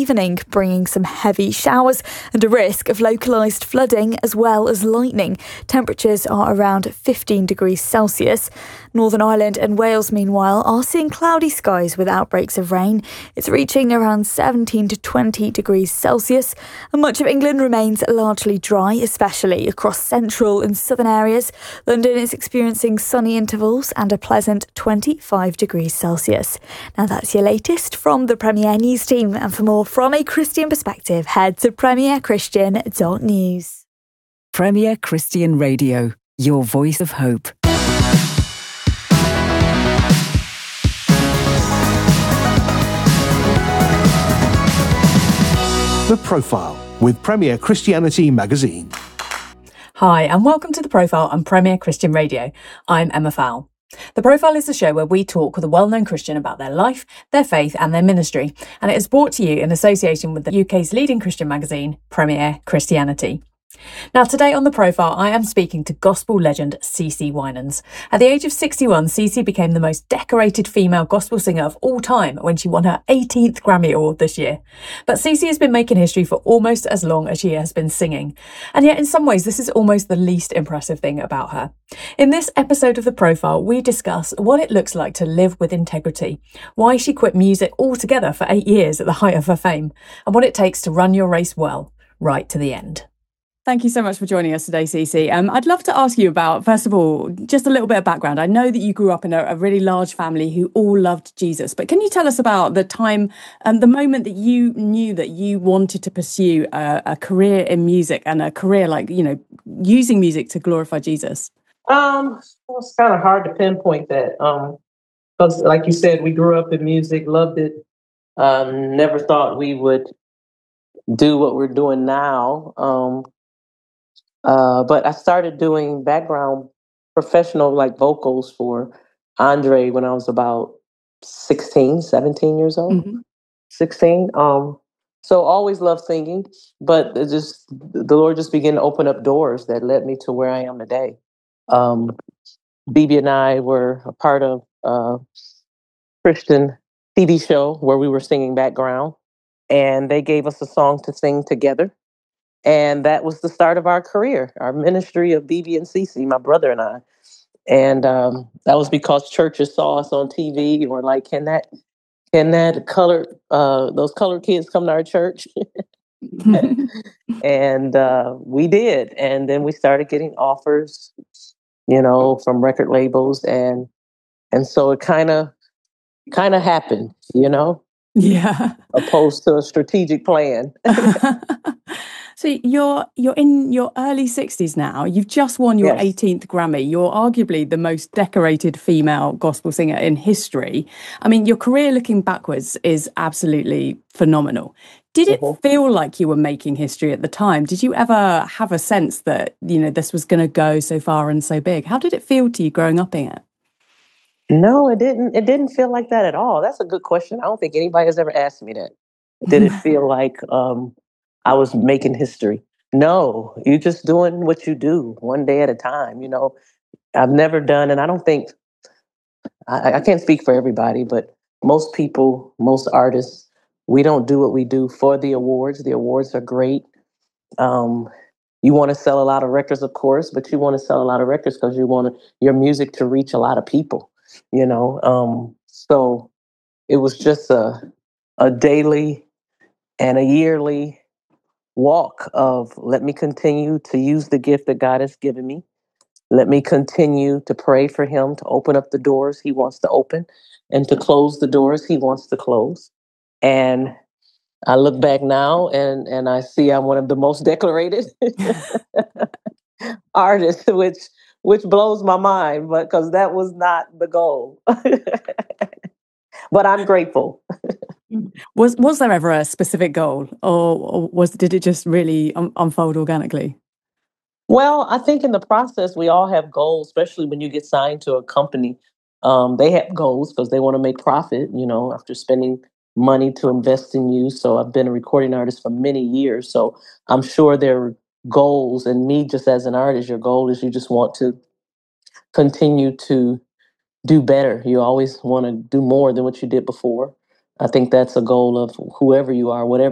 evening, bringing some heavy showers and a risk of localised flooding as well as lightning. Temperatures are around 15 degrees Celsius. Northern Ireland and Wales, meanwhile, are seeing cloudy skies with outbreaks of rain. It's reaching around 17 to 20 degrees Celsius. And much of England remains largely dry, especially across central and southern areas. London is experiencing sunny intervals and a pleasant 25 degrees Celsius. Now that's your latest from the Premier News team. And for more from a Christian perspective, head to premierchristian.news. Premier Christian Radio, your voice of hope. The Profile with Premier Christianity Magazine. Hi, and welcome to The Profile on Premier Christian Radio. I'm Emma Fowle. The Profile is the show where we talk with a well-known Christian about their life, their faith and their ministry, and it is brought to you in association with the UK's leading Christian magazine, Premier Christianity. Now, today on The Profile, I am speaking to gospel legend CeCe Winans. At the age of 61, CeCe became the most decorated female gospel singer of all time when she won her 18th Grammy Award this year. But CeCe has been making history for almost as long as she has been singing. And yet, in some ways, this is almost the least impressive thing about her. In this episode of The Profile, we discuss what it looks like to live with integrity, why she quit music altogether for 8 years at the height of her fame, and what it takes to run your race well, right to the end. Thank you so much for joining us today, CeCe. I'd love to ask you about, first of all, just a little bit of background. I know that you grew up in a really large family who all loved Jesus, but can you tell us about the time and the moment that you knew that you wanted to pursue a career in music and a career using music to glorify Jesus? It's kind of hard to pinpoint that because, like you said, we grew up in music, loved it, never thought we would do what we're doing now. But I started doing background professional vocals for Andre when I was about 17 years old, 16. So always loved singing, but the Lord just began to open up doors that led me to where I am today. BB and I were a part of a Christian TV show where we were singing background, and they gave us a song to sing together. And that was the start of our career, our ministry of BB and CeCe, my brother and I. And that was because churches saw us on TV and were like, can that those colored kids come to our church? And we did. And then we started getting offers, from record labels. And so it kind of happened, Yeah. Opposed to a strategic plan. So you're in your early 60s now. You've just won your 18th Grammy. You're arguably the most decorated female gospel singer in history. I mean, your career looking backwards is absolutely phenomenal. Did it feel like you were making history at the time? Did you ever have a sense that, this was going to go so far and so big? How did it feel to you growing up in it? No, it didn't. It didn't feel like that at all. That's a good question. I don't think anybody has ever asked me that. Did it feel like I was making history? No, you're just doing what you do one day at a time. I've never done, and I don't think, I can't speak for everybody, but most people, most artists, we don't do what we do for the awards. The awards are great. You want to sell a lot of records, of course, but you want to sell a lot of records because you want your music to reach a lot of people, So it was just a daily and a yearly walk of let me continue to use the gift that God has given me. Let me continue to pray for him to open up the doors he wants to open and to close the doors he wants to close. And I look back now and I see I'm one of the most decorated artists, which blows my mind, but because that was not the goal. But I'm grateful. Was there ever a specific goal, or did it just really unfold organically? Well, I think in the process, we all have goals, especially when you get signed to a company. They have goals because they want to make profit, after spending money to invest in you. So I've been a recording artist for many years. So I'm sure there are goals. And me, just as an artist, your goal is you just want to continue to do better. You always want to do more than what you did before. I think that's a goal of whoever you are, whatever